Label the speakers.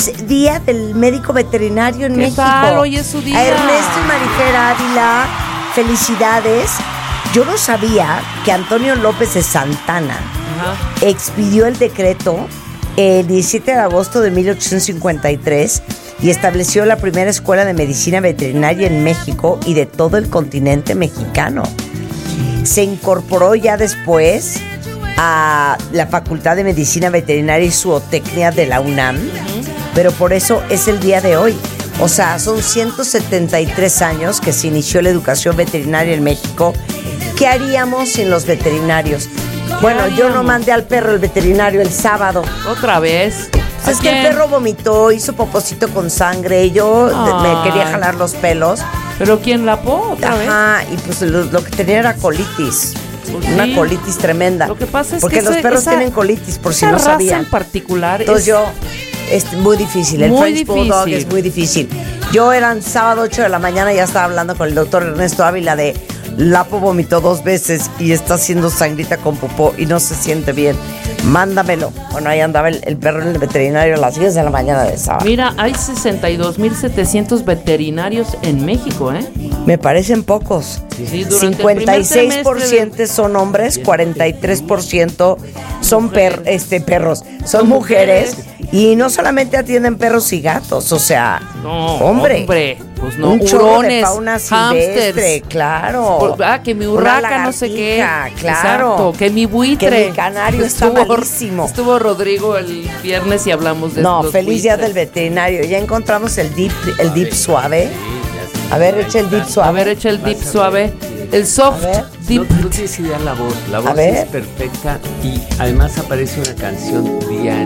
Speaker 1: Es Día del Médico Veterinario en México.
Speaker 2: Tal? Hoy es su día.
Speaker 1: A Ernesto y Marifer Ávila, felicidades. Yo no sabía que Antonio López de Santana expidió el decreto el 17 de agosto de 1853 y estableció la primera escuela de medicina veterinaria en México y de todo el continente mexicano. Se incorporó ya después a la Facultad de Medicina Veterinaria y Zootecnia de la UNAM, pero por eso es el día de hoy. O sea, son 173 años que se inició la educación veterinaria en México. ¿Qué haríamos sin los veterinarios? Bueno, yo no mandé al perro el veterinario el sábado.
Speaker 2: ¿Otra vez?
Speaker 1: Pues es que el perro vomitó, hizo popocito con sangre y yo me quería jalar los pelos.
Speaker 2: ¿Pero quién lapó otra vez?
Speaker 1: Ajá, y pues lo que tenía era colitis.
Speaker 2: Pues
Speaker 1: una
Speaker 2: sí.
Speaker 1: Colitis tremenda.
Speaker 2: Lo que pasa es
Speaker 1: porque
Speaker 2: que
Speaker 1: los perros tienen colitis, por si no
Speaker 2: raza
Speaker 1: sabían.
Speaker 2: en particular
Speaker 1: Entonces es muy difícil. El French Bulldog es muy difícil. Yo eran sábado 8 de la mañana, ya estaba hablando con el doctor Ernesto Ávila de Lapo vomitó 2 veces y está haciendo sangrita con popó y no se siente bien. Mándamelo. Bueno, ahí andaba el perro en el veterinario a las 10 de la mañana de sábado.
Speaker 2: Mira, hay 62,700 veterinarios en México, ¿eh?
Speaker 1: Me parecen pocos.
Speaker 2: Sí,
Speaker 1: 56% son hombres, 43% son perros, son mujeres. Y no solamente atienden perros y gatos, o sea, hombre,
Speaker 2: pues no,
Speaker 1: un chorro de
Speaker 2: hurones,
Speaker 1: fauna silvestre,
Speaker 2: hámsters,
Speaker 1: claro.
Speaker 2: Que mi urraca no sé qué,
Speaker 1: claro.
Speaker 2: Exacto, que mi buitre,
Speaker 1: que mi canario está malísimo.
Speaker 2: Estuvo Rodrigo el viernes y hablamos de
Speaker 1: no,
Speaker 2: los
Speaker 1: feliz día
Speaker 2: buitres.
Speaker 1: del veterinario. Ya encontramos el dip suave. A ver, echa el dip suave.
Speaker 2: A ver, echa el dip suave. El soft dip.
Speaker 3: No tienes idea la voz. La voz
Speaker 1: ver.
Speaker 3: es perfecta y además aparece una canción diaria.